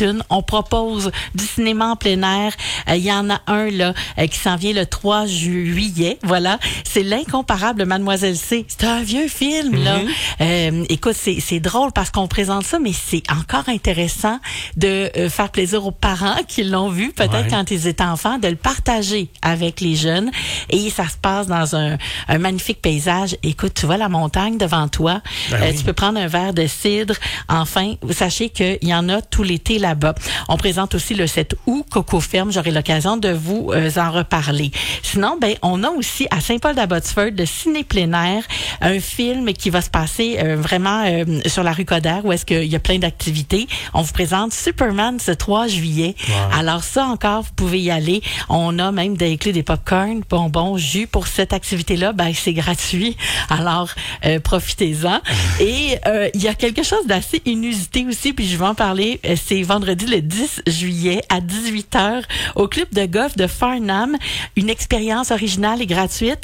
une. On propose du cinéma en plein air. Il y en a un là qui s'en vient le 3 juillet. Voilà, c'est L'incomparable Mademoiselle C. C'est un vieux film là. Écoute, c'est drôle parce qu'on présente ça, mais c'est encore intéressant de faire plaisir aux parents qui l'ont vu peut-être quand ils étaient enfants, de le partager avec les jeunes. Et ça se passe dans un magnifique paysage. Écoute, tu vois la montagne devant toi. Tu peux prendre un verre de cidre. Enfin, sachez qu'il y en a tout l'été là-bas. On présente aussi le 7 août Coco Ferme. J'aurai l'occasion de vous en reparler. Sinon, on a aussi à Saint-Paul-d'Abbotsford le Ciné plein air, un film qui va se passer vraiment sur la rue Coderre où est-ce qu'il y a plein d'activités. On vous présente Superman ce 3 juillet. Alors ça encore, vous pouvez y aller. On a même inclus des popcorn, bonbons, jus pour cette activité-là. C'est gratuit. Alors, profitez-en. Et il y a quelque chose d'assez inusité aussi, puis je vais en parler. C'est vendredi le 10 juillet à 18h au club de golf de Farnham. Une expérience originale et gratuite.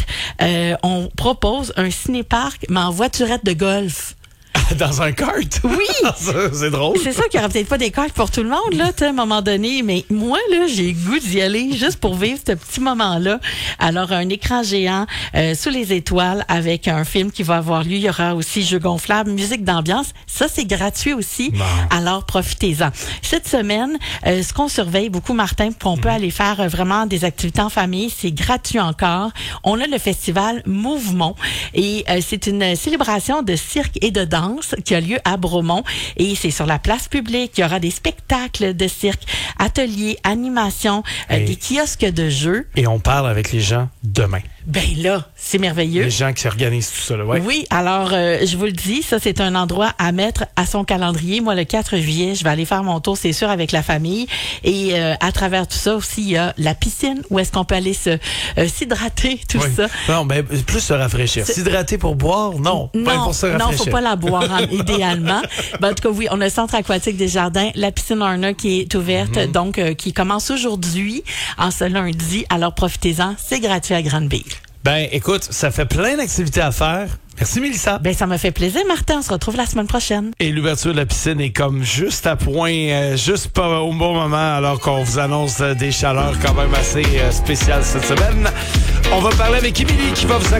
On propose un ciné-parc, mais en voiturette de golf. Dans un kart? Oui! C'est drôle. C'est sûr qu'il n'y aura peut-être pas des cartes pour tout le monde, là, à un moment donné, mais moi, là, j'ai le goût d'y aller juste pour vivre ce petit moment-là. Alors, un écran géant sous les étoiles avec un film qui va avoir lieu. Il y aura aussi jeux gonflables, musique d'ambiance. Ça, c'est gratuit aussi. Alors, profitez-en. Cette semaine, ce qu'on surveille beaucoup, Martin, qu'on peut aller faire vraiment des activités en famille, c'est gratuit encore. On a le festival Mouvement et c'est une célébration de cirque et de danse qui a lieu à Bromont et c'est sur la place publique. Il y aura des spectacles de cirque, ateliers, animations, des kiosques de jeux. Et on parle avec les gens demain. Là, c'est merveilleux. Les gens qui organisent tout ça, là, Oui, alors, je vous le dis, ça, c'est un endroit à mettre à son calendrier. Moi, le 4 juillet, je vais aller faire mon tour, c'est sûr, avec la famille. Et à travers tout ça aussi, il y a la piscine où est-ce qu'on peut aller s'hydrater, tout ça. Non, plus se rafraîchir. S'hydrater pour boire, non. Pas pour se rafraîchir. Non, faut pas la boire, idéalement. En tout cas, oui, on a le centre aquatique des Jardins, la piscine Arna qui est ouverte, donc qui commence aujourd'hui, en ce lundi. Alors, profitez-en, c'est gratuit à Granby. Écoute, ça fait plein d'activités à faire. Merci, Mélissa. Ça me fait plaisir, Martin. On se retrouve la semaine prochaine. Et l'ouverture de la piscine est comme juste à point, juste pas au bon moment, alors qu'on vous annonce des chaleurs quand même assez spéciales cette semaine. On va parler avec Émilie qui va vous accompagner.